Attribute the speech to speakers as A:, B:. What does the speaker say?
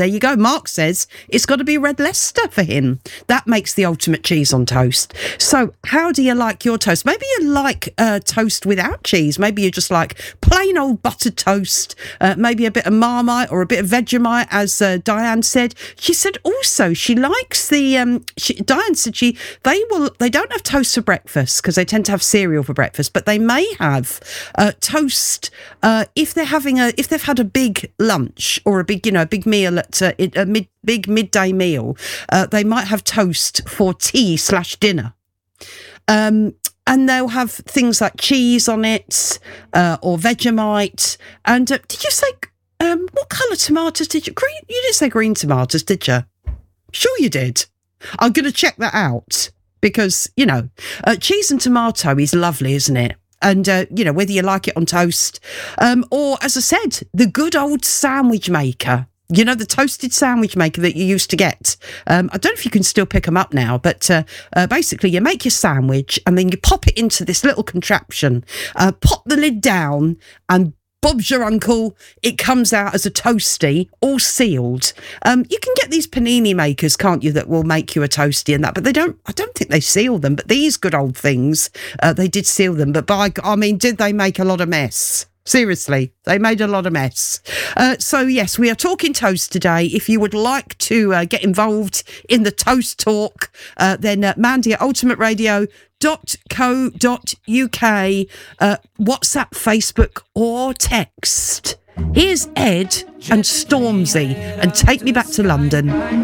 A: There you go. Mark says it's got to be Red Leicester for him. That makes the ultimate cheese on toast. So how do you like your toast? Maybe you like toast without cheese. Maybe you just like plain old buttered toast, maybe a bit of Marmite or a bit of Vegemite, as Diane said. She said also she likes the... Diane said they don't have toast for breakfast because they tend to have cereal for breakfast, but they may have toast if they've had a big lunch or a big meal at a big midday meal. They might have toast for tea/dinner. And they'll have things like cheese on it or Vegemite. And did you say, what colour tomatoes did you... Green? You didn't say green tomatoes, did you? Sure you did. I'm going to check that out because, cheese and tomato is lovely, isn't it? And, whether you like it on toast or, as I said, the good old sandwich maker. The toasted sandwich maker that you used to get. I don't know if you can still pick them up now, but basically you make your sandwich and then you pop it into this little contraption, pop the lid down and Bob's your uncle. It comes out as a toasty, all sealed. You can get these panini makers, can't you, that will make you a toasty and that, but I don't think they seal them, but these good old things, they did seal them, but did they make a lot of mess? Seriously, they made a lot of mess. So, yes, we are talking toast today. If you would like to get involved in the toast talk, then Mandy at ultimateradio.co.uk, WhatsApp, Facebook or text. Here's Ed and Stormzy and Take Me Back to London.